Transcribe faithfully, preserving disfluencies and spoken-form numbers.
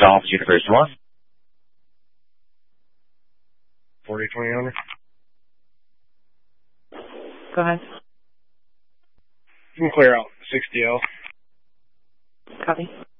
Golf Universe one. forty twenty owner. Go ahead. You can clear out sixty L. Copy.